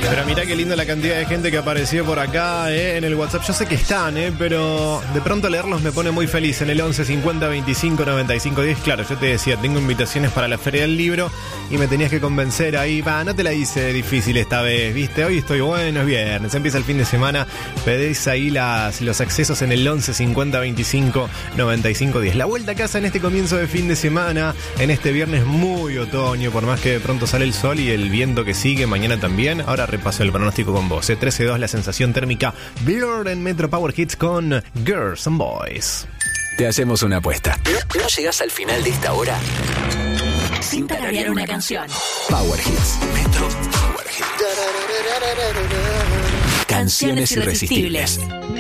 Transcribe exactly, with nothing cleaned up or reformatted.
Pero mirá qué linda la cantidad de gente que apareció por acá eh, en el WhatsApp. Yo sé que están, eh, pero de pronto leerlos me pone muy feliz. En el once cincuenta veinticinco noventa y cinco diez. Claro, yo te decía, tengo invitaciones para la Feria del Libro y me tenías que convencer ahí. Va, no te la hice difícil esta vez, ¿viste? Hoy estoy bueno, es viernes, empieza el fin de semana. Pedís ahí las, los accesos en el once cincuenta veinticinco noventa y cinco diez. La vuelta a casa en este comienzo de fin de semana, en este viernes muy otoño, por más que de pronto sale el sol y el viento que sigue mañana también. Ahora repaso el pronóstico con vos. Eh. trece dos la sensación térmica. Beard en Metro Power Hits con Girls and Boys. Te hacemos una apuesta. ¿No, no llegás al final de esta hora sin tararear una canción? Power Hits. Metro Power Hits. Canciones irresistibles.